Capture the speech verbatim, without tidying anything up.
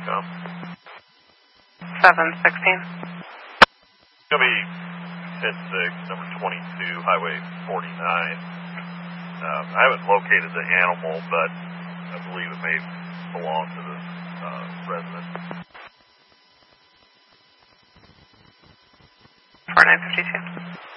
com. seven sixteen. It's going to be ten six, number twenty-two, Highway forty-nine. Uh, I haven't located the animal, but I believe it may belong to the uh, resident. four nine five two.